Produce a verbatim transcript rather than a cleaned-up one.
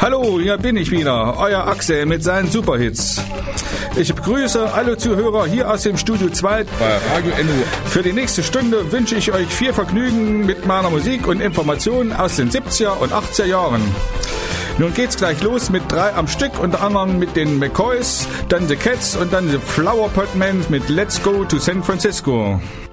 Hallo, hier bin ich wieder, euer Axel mit seinen Superhits. Ich begrüße alle Zuhörer hier aus dem Studio zwei bei Radio N U. Für die nächste Stunde wünsche ich euch viel Vergnügen mit meiner Musik und Informationen aus den siebziger und achtziger Jahren. Nun geht's gleich los mit drei am Stück, unter anderem mit den McCoys, dann The Cats und dann The Flower Pot Men mit Let's Go to San Francisco.